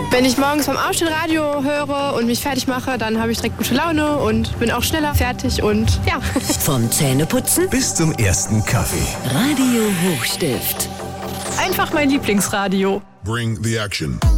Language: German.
Wenn ich morgens beim Aufstehen Radio höre und mich fertig mache, dann habe ich direkt gute Laune und bin auch schneller fertig und ja. Vom Zähneputzen bis zum ersten Kaffee. Radio Hochstift. Einfach mein Lieblingsradio. Bring the action.